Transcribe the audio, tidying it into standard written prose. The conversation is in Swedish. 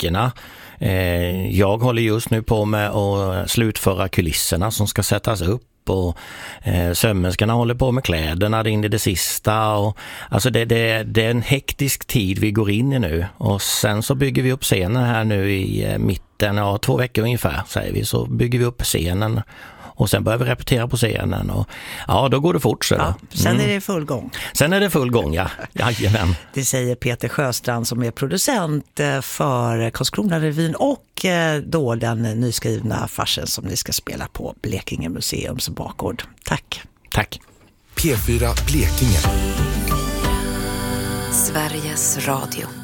teknikerna. Jag håller just nu på med att slutföra kulisserna som ska sättas upp. Och sömmerskorna håller på med kläderna in i det sista. Och, alltså det är en hektisk tid vi går in i nu. Och sen så bygger vi upp scenen här nu i mitten, 2 veckor ungefär säger vi. Så bygger vi upp scenen. Och sen börjar vi repetera på scenen och då går det fort. Så ja, sen är det full gång. Sen är det full gång, ja. Jajamän. Det säger Peter Sjöstrand som är producent för Karlskrona-revyn och då den nyskrivna farsen som ni ska spela på Blekinge museums bakgård. Tack. Tack. P4 Blekinge. Sveriges Radio.